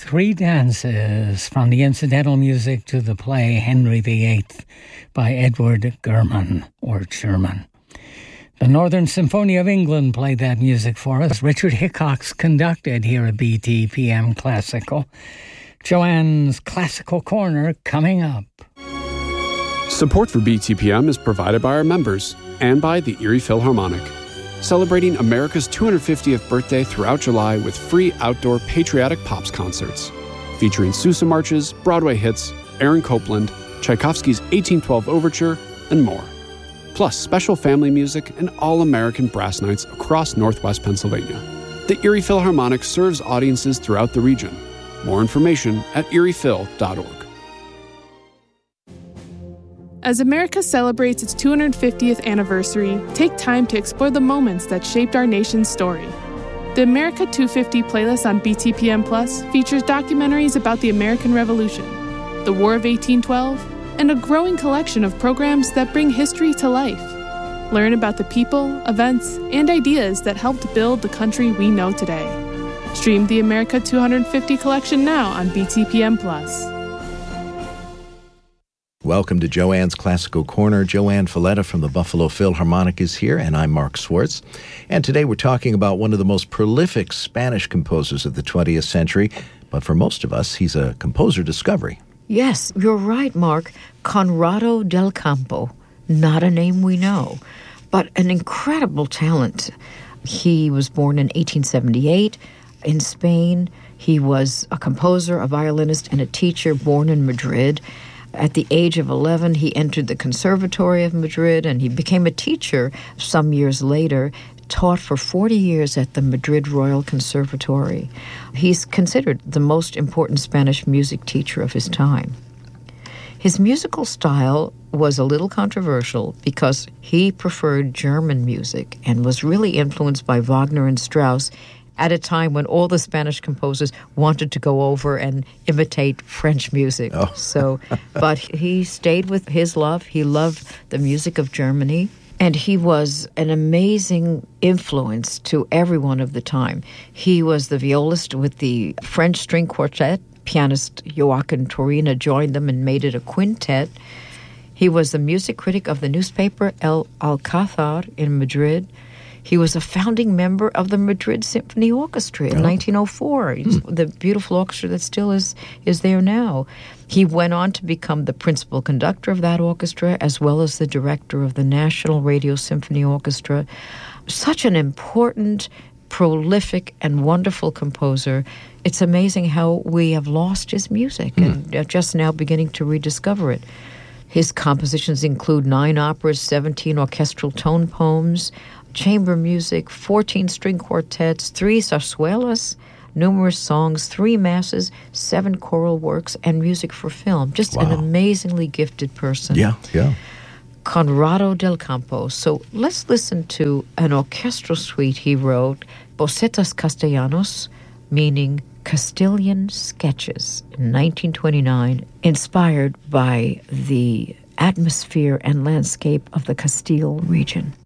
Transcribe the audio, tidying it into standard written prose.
Three dances from the incidental music to the play Henry VIII by Edward German. The Northern Symphony of England played that music for us. Richard Hickox conducted here at BTPM Classical. Joanne's Classical Corner coming up. Support for BTPM is provided by our members and by the Erie Philharmonic, celebrating America's 250th birthday throughout July with free outdoor patriotic pops concerts, featuring Sousa marches, Broadway hits, Aaron Copland, Tchaikovsky's 1812 Overture, and more. Plus special family music and all-American brass nights across Northwest Pennsylvania. The Erie Philharmonic serves audiences throughout the region. More information at eriephil.org. As America celebrates its 250th anniversary, take time to explore the moments that shaped our nation's story. The America 250 playlist on BTPM Plus features documentaries about the American Revolution, the War of 1812, and a growing collection of programs that bring history to life. Learn about the people, events, and ideas that helped build the country we know today. Stream the America 250 collection now on BTPM Plus. Welcome to Joanne's Classical Corner. Joanne Falletta from the Buffalo Philharmonic is here, and I'm Mark Swartz. And today we're talking about one of the most prolific Spanish composers of the 20th century, but for most of us, he's a composer discovery. Yes, you're right, Mark. Conrado del Campo, not a name we know, but an incredible talent. He was born in 1878 in Spain. He was a composer, a violinist, and a teacher born in Madrid. At the age of 11, he entered the Conservatory of Madrid, and he became a teacher some years later, taught for 40 years at the Madrid Royal Conservatory. He's considered the most important Spanish music teacher of his time. His musical style was a little controversial because he preferred German music and was really influenced by Wagner and Strauss at a time when all the Spanish composers wanted to go over and imitate French music. But he stayed with his love. He loved the music of Germany, and he was an amazing influence to everyone of the time. He was the violist with the French string quartet. Pianist Joaquin Turina joined them and made it a quintet. He was the music critic of the newspaper El Alcázar in Madrid. He was a founding member of the Madrid Symphony Orchestra in 1904, the beautiful orchestra that still is there now. He went on to become the principal conductor of that orchestra, as well as the director of the National Radio Symphony Orchestra. Such an important, prolific, and wonderful composer. It's amazing how we have lost his music and are just now beginning to rediscover it. His compositions include 9 operas, 17 orchestral tone poems, chamber music, 14 string quartets, 3 zarzuelas, numerous songs, 3 masses, 7 choral works, and music for film. Just an amazingly gifted person. Yeah. Conrado del Campo. So let's listen to an orchestral suite he wrote, Bocetas Castellanos, meaning Castilian Sketches, in 1929, inspired by the atmosphere and landscape of the Castile region.